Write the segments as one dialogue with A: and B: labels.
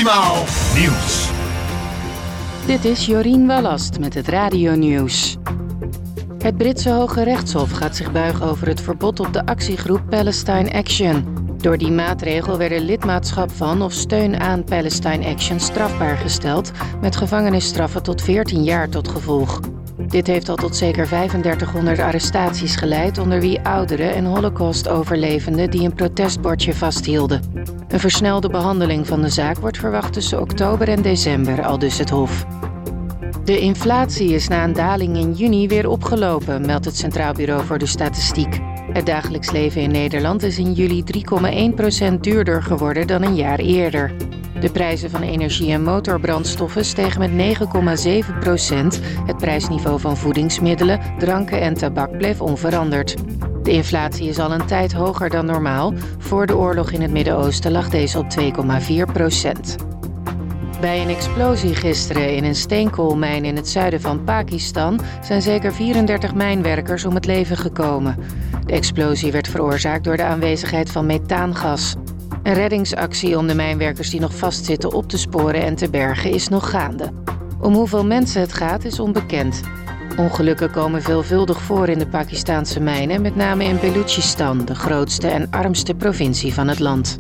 A: Optimaal Nieuws.
B: Dit is Jorien Wallast met het radionieuws. Het Britse Hoge Rechtshof gaat zich buigen over het verbod op de actiegroep Palestine Action. Door die maatregel werden lidmaatschap van of steun aan Palestine Action strafbaar gesteld, met gevangenisstraffen tot 14 jaar tot gevolg. Dit heeft al tot zeker 3500 arrestaties geleid, onder wie ouderen en Holocaust-overlevenden die een protestbordje vasthielden. Een versnelde behandeling van de zaak wordt verwacht tussen oktober en december, aldus het Hof. De inflatie is na een daling in juni weer opgelopen, meldt het Centraal Bureau voor de Statistiek. Het dagelijks leven in Nederland is in juli 3,1% duurder geworden dan een jaar eerder. De prijzen van energie en motorbrandstoffen stegen met 9,7%. Het prijsniveau van voedingsmiddelen, dranken en tabak bleef onveranderd. De inflatie is al een tijd hoger dan normaal. Voor de oorlog in het Midden-Oosten lag deze op 2,4%. Bij een explosie gisteren in een steenkoolmijn in het zuiden van Pakistan zijn zeker 34 mijnwerkers om het leven gekomen. De explosie werd veroorzaakt door de aanwezigheid van methaangas. Een reddingsactie om de mijnwerkers die nog vastzitten op te sporen en te bergen is nog gaande. Om hoeveel mensen het gaat is onbekend. Ongelukken komen veelvuldig voor in de Pakistaanse mijnen, met name in Balochistan, de grootste en armste provincie van het land.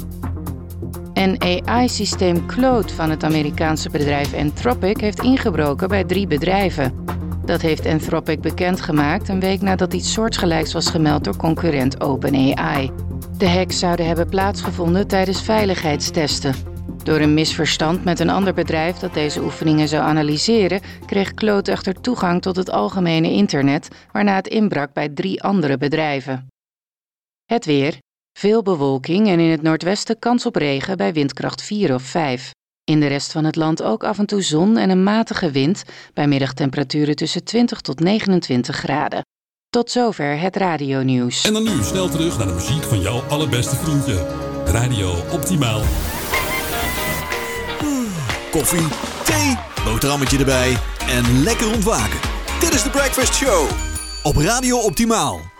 B: En AI-systeem Claude van het Amerikaanse bedrijf Anthropic heeft ingebroken bij 3 bedrijven. Dat heeft Anthropic bekendgemaakt een week nadat iets soortgelijks was gemeld door concurrent OpenAI. De hacks zouden hebben plaatsgevonden tijdens veiligheidstesten. Door een misverstand met een ander bedrijf dat deze oefeningen zou analyseren, kreeg Claude echter toegang tot het algemene internet, waarna het inbrak bij 3 andere bedrijven. Het weer. Veel bewolking en in het noordwesten kans op regen bij windkracht 4 of 5. In de rest van het land ook af en toe zon en een matige wind, bij middagtemperaturen tussen 20 tot 29 graden. Tot zover het radionieuws.
C: En dan nu snel terug naar de muziek van jouw allerbeste vriendje. Radio Optimaal.
A: Koffie, thee, boterhammetje erbij en lekker ontwaken. Dit is de Breakfast Show op Radio Optimaal.